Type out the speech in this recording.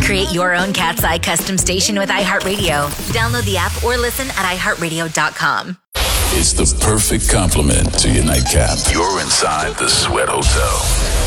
Create your own Cat's Eye custom station with iHeartRadio. Download the app or listen at iHeartRadio.com. It's the perfect complement to your nightcap. You're inside the Sweat Hotel.